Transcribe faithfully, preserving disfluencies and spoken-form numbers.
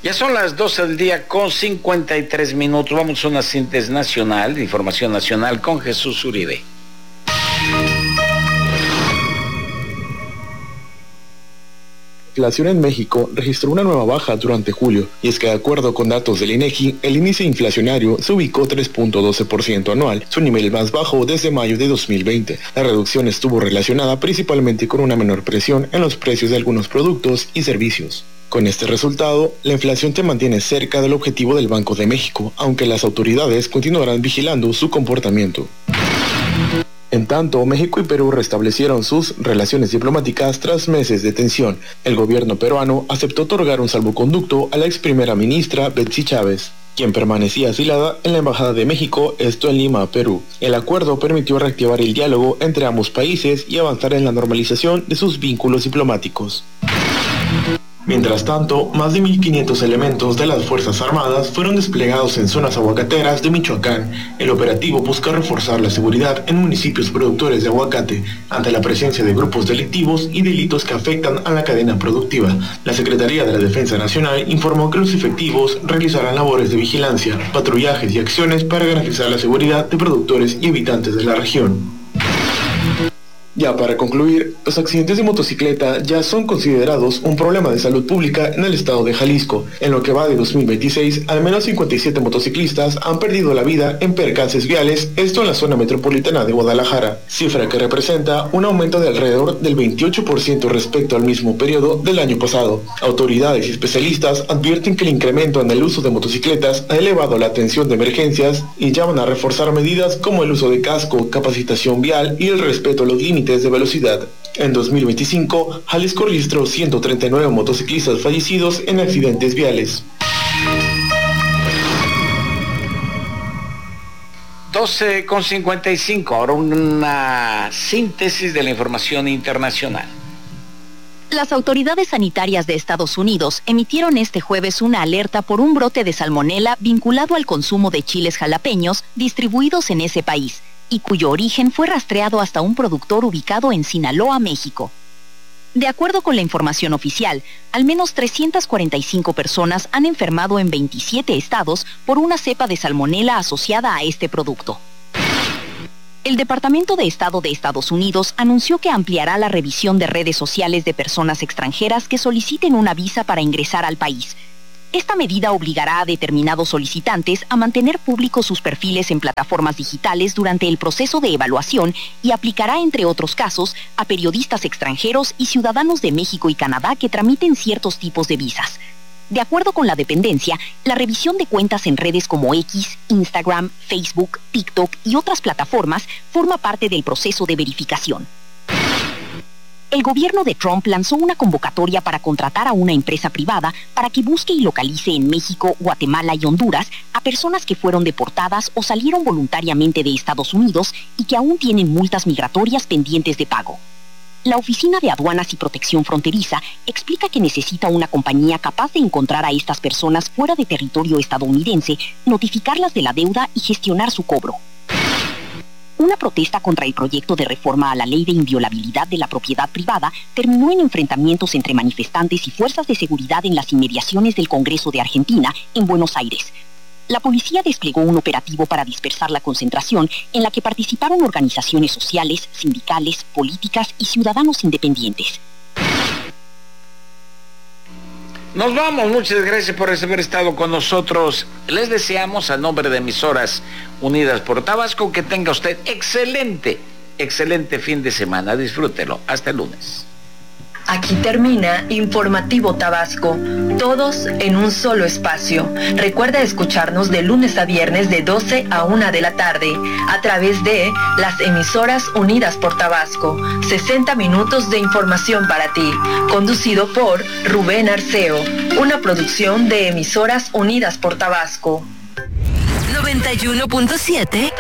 Ya son las doce del día con cincuenta y tres minutos. Vamos a una síntesis nacional, de información nacional con Jesús Uribe. La inflación en México registró una nueva baja durante julio, y es que de acuerdo con datos del INEGI, el índice inflacionario se ubicó tres punto doce por ciento anual, su nivel más bajo desde mayo de dos mil veinte. La reducción estuvo relacionada principalmente con una menor presión en los precios de algunos productos y servicios. Con este resultado, la inflación se mantiene cerca del objetivo del Banco de México, aunque las autoridades continuarán vigilando su comportamiento. En tanto, México y Perú restablecieron sus relaciones diplomáticas tras meses de tensión. El gobierno peruano aceptó otorgar un salvoconducto a la ex primera ministra Betsy Chávez, quien permanecía asilada en la Embajada de México, esto en Lima, Perú. El acuerdo permitió reactivar el diálogo entre ambos países y avanzar en la normalización de sus vínculos diplomáticos. Mientras tanto, más de mil quinientos elementos de las Fuerzas Armadas fueron desplegados en zonas aguacateras de Michoacán. El operativo busca reforzar la seguridad en municipios productores de aguacate ante la presencia de grupos delictivos y delitos que afectan a la cadena productiva. La Secretaría de la Defensa Nacional informó que los efectivos realizarán labores de vigilancia, patrullajes y acciones para garantizar la seguridad de productores y habitantes de la región. Ya para concluir, los accidentes de motocicleta ya son considerados un problema de salud pública en el estado de Jalisco. En lo que va de dos mil veintiséis, al menos cincuenta y siete motociclistas han perdido la vida en percances viales, esto en la zona metropolitana de Guadalajara, cifra que representa un aumento de alrededor del veintiocho por ciento respecto al mismo periodo del año pasado. Autoridades y especialistas advierten que el incremento en el uso de motocicletas ha elevado la atención de emergencias y llaman a reforzar medidas como el uso de casco, capacitación vial y el respeto a los límites de velocidad. En dos mil veinticinco, Jalisco registró ciento treinta y nueve motociclistas fallecidos en accidentes viales. doce con cincuenta y cinco, ahora una síntesis de la información internacional. Las autoridades sanitarias de Estados Unidos emitieron este jueves una alerta por un brote de salmonela vinculado al consumo de chiles jalapeños distribuidos en ese país, y cuyo origen fue rastreado hasta un productor ubicado en Sinaloa, México. De acuerdo con la información oficial, al menos trescientas cuarenta y cinco personas han enfermado en veintisiete estados por una cepa de salmonela asociada a este producto. El Departamento de Estado de Estados Unidos anunció que ampliará la revisión de redes sociales de personas extranjeras que soliciten una visa para ingresar al país. Esta medida obligará a determinados solicitantes a mantener públicos sus perfiles en plataformas digitales durante el proceso de evaluación y aplicará, entre otros casos, a periodistas extranjeros y ciudadanos de México y Canadá que tramiten ciertos tipos de visas. De acuerdo con la dependencia, la revisión de cuentas en redes como X, Instagram, Facebook, TikTok y otras plataformas forma parte del proceso de verificación. El gobierno de Trump lanzó una convocatoria para contratar a una empresa privada para que busque y localice en México, Guatemala y Honduras a personas que fueron deportadas o salieron voluntariamente de Estados Unidos y que aún tienen multas migratorias pendientes de pago. La Oficina de Aduanas y Protección Fronteriza explica que necesita una compañía capaz de encontrar a estas personas fuera de territorio estadounidense, notificarlas de la deuda y gestionar su cobro. Una protesta contra el proyecto de reforma a la ley de inviolabilidad de la propiedad privada terminó en enfrentamientos entre manifestantes y fuerzas de seguridad en las inmediaciones del Congreso de Argentina, en Buenos Aires. La policía desplegó un operativo para dispersar la concentración, en la que participaron organizaciones sociales, sindicales, políticas y ciudadanos independientes. Nos vamos, muchas gracias por haber estado con nosotros. Les deseamos, a nombre de Emisoras Unidas por Tabasco, que tenga usted excelente, excelente fin de semana. Disfrútelo. Hasta el lunes. Aquí termina Informativo Tabasco, todos en un solo espacio. Recuerda escucharnos de lunes a viernes de doce a una de la tarde a través de las Emisoras Unidas por Tabasco. sesenta minutos de información para ti, conducido por Rubén Arceo, una producción de Emisoras Unidas por Tabasco. noventa y uno punto siete